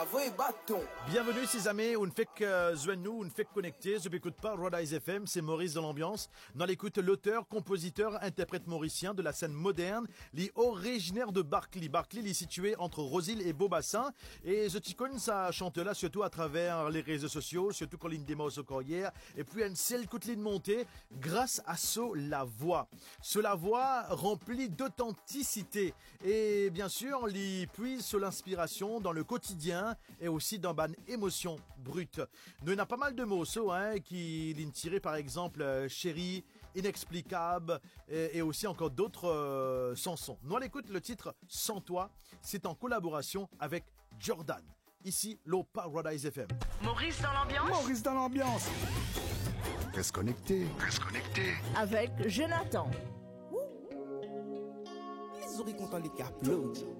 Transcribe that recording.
Bienvenue ces amis, on ne fait que joindre nous, on ne fait que connecter, je n'écoute pas Rodize FM, c'est Maurice dans l'ambiance. Dans l'écoute, l'auteur, compositeur, interprète mauricien de la scène moderne, originaire de Barclay. Barclay est situé entre Rosil et Beaubassin. Et je t'y connais sa chante là, surtout à travers les réseaux sociaux, surtout quand il démarre au carrière. Et puis une seule côte de montée, grâce à la voix. La voix remplie d'authenticité. Et bien sûr, il puise sur l'inspiration dans le quotidien et aussi dans ban émotion brute. Nous, il y a pas mal de mots qui l'ont tiré par exemple Chérie, Inexplicable et aussi encore d'autres chansons. Nous, on écoute le titre Sans toi, c'est en collaboration avec Jordan. Ici, l'eau par Rodize FM. Maurice dans l'ambiance. Maurice dans l'ambiance. Reste connecté. Avec Jonathan. Les oreilles contents les capes.